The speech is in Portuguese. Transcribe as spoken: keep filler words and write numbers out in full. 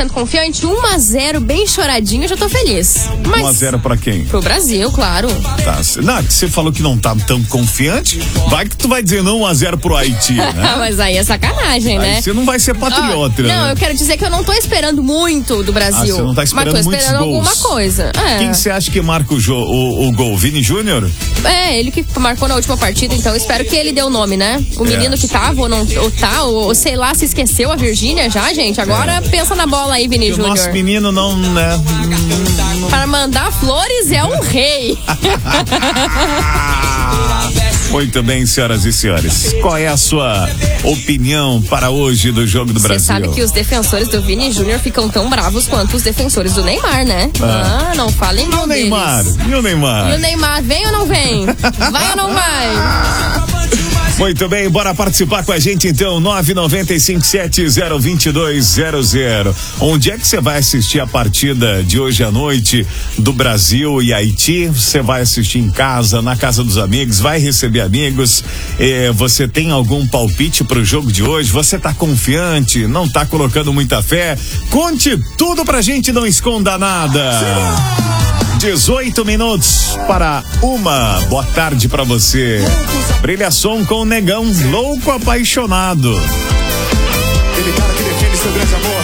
cento confiante, um a zero, bem choradinho, eu já tô feliz. Mas um a zero pra quem? Pro Brasil, claro. Tá, não, você falou que não tá tão confiante, vai que tu vai dizer não um a zero pro Haiti, né? Mas aí é sacanagem, né? Aí você não vai ser patriota, oh, né? Não, eu quero dizer que eu não tô esperando muito do Brasil. Ah, você não tá esperando mas tô esperando muitos alguma gols. coisa. É. Quem você acha que marca o, jo, o, o gol? Vini Júnior? É, ele que marcou na última partida, então eu espero que ele dê o nome, né? O menino é. que tava ou não ou tá, ou, ou sei lá, se esqueceu a Virgínia já, gente. Agora é. pensa na bola aí, Vini Júnior. O nosso menino não, né? Para mandar flores é um rei. Muito bem, senhoras e senhores. Qual é a sua opinião para hoje do jogo do Brasil? Você sabe que os defensores do Vini Júnior ficam tão bravos quanto os defensores do Neymar, né? Ah, ah não falem mal deles. E o Neymar? E o Neymar? E o Neymar, vem ou não vem? Vai ou não vai? Muito bem, bora participar com a gente então, nove nove cinco sete zero dois dois zero zero. Onde é que você vai assistir a partida de hoje à noite do Brasil e Haiti? Você vai assistir em casa, na casa dos amigos, vai receber amigos? Eh, você tem algum palpite pro jogo de hoje? Você tá confiante? Não tá colocando muita fé? Conte tudo pra gente, não esconda nada. dezoito minutos para uma. Boa tarde pra você. Brilha som com o Negão, louco apaixonado. Aquele cara que defende seu grande amor.